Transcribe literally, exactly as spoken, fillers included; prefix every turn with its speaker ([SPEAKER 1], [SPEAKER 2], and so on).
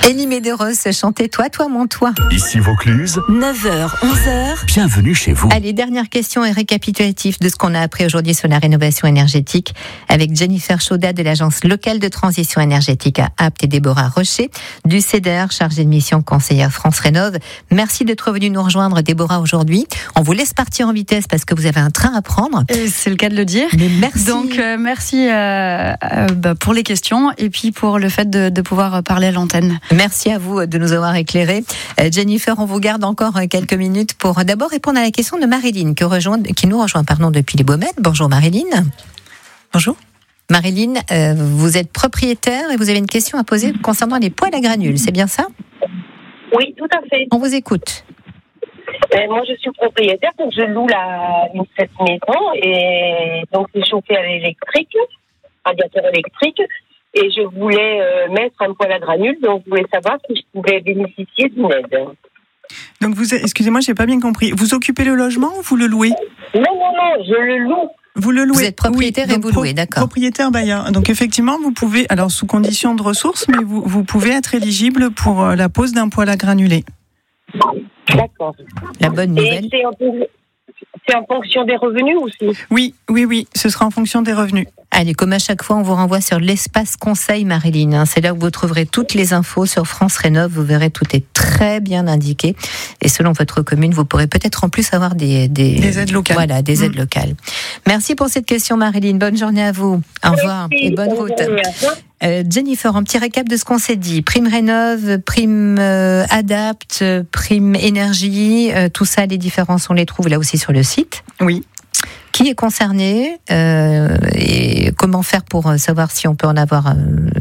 [SPEAKER 1] Elie Medeiros, chantez Toi, toi, mon toi.
[SPEAKER 2] Ici Vaucluse,
[SPEAKER 3] neuf heures, onze heures.
[SPEAKER 2] Bienvenue chez vous.
[SPEAKER 1] Allez, dernière question et récapitulatif de ce qu'on a appris aujourd'hui sur la rénovation énergétique avec Jennifer Chaudat de l'Agence locale de transition énergétique à Apt et Déborah Rocher du C E D E R, chargée de mission conseillère France Rénov. Merci d'être venue nous rejoindre, Déborah, aujourd'hui. On vous laisse partir en vitesse parce que vous avez un train à prendre.
[SPEAKER 4] Et c'est le cas de le dire.
[SPEAKER 1] Mais merci.
[SPEAKER 4] Donc, euh, merci euh, euh, bah, pour les questions et puis pour le fait de, de pouvoir parler à l'antenne.
[SPEAKER 1] Merci à vous de nous avoir éclairés. Euh, Jennifer, on vous garde encore quelques minutes pour d'abord répondre à la question de Marilyn qui, rejoint, qui nous rejoint pardon, depuis les Baumettes. Bonjour Marilyn.
[SPEAKER 5] Bonjour.
[SPEAKER 1] Marilyn, euh, vous êtes propriétaire et vous avez une question à poser concernant les poêles à granules, c'est bien ça ?
[SPEAKER 6] Oui, tout à fait.
[SPEAKER 1] On vous écoute.
[SPEAKER 6] Euh, moi, je suis propriétaire, donc je loue la, cette maison et donc c'est chauffé à l'électrique, radiateur électrique. Et je voulais euh, mettre un poêle à granules, donc je voulais savoir si je pouvais bénéficier d'une aide.
[SPEAKER 5] Donc vous, excusez-moi, j'ai pas bien compris. Vous occupez le logement ou vous le louez ?
[SPEAKER 6] Non, non, non, je le loue.
[SPEAKER 5] Vous le louez.
[SPEAKER 1] Vous êtes propriétaire
[SPEAKER 5] oui,
[SPEAKER 1] et vous
[SPEAKER 5] pro-
[SPEAKER 1] louez, d'accord.
[SPEAKER 5] Propriétaire bailleur. Donc effectivement, vous pouvez, alors sous condition de ressources, mais vous, vous pouvez être éligible pour la pose d'un poêle à granulés.
[SPEAKER 6] D'accord.
[SPEAKER 1] La bonne nouvelle.
[SPEAKER 6] Et c'est en, c'est en fonction des revenus aussi ?
[SPEAKER 5] Oui, oui, oui, ce sera en fonction des revenus.
[SPEAKER 1] Allez, comme à chaque fois, on vous renvoie sur l'espace conseil, Marilyn. C'est là où vous trouverez toutes les infos sur France Rénov. Vous verrez, tout est très bien indiqué. Et selon votre commune, vous pourrez peut-être en plus avoir des, des,
[SPEAKER 5] des aides locales.
[SPEAKER 1] Voilà, des
[SPEAKER 5] mmh.
[SPEAKER 1] aides locales. Merci pour cette question, Marilyn. Bonne journée à vous. Au revoir et bonne route. Euh, Jennifer, un petit récap de ce qu'on s'est dit. Prime Rénov, prime euh, Adapt, prime énergie, euh, tout ça, les différences, on les trouve là aussi sur le site.
[SPEAKER 5] Oui.
[SPEAKER 1] Qui est concerné euh, et comment faire pour savoir si on peut en avoir euh,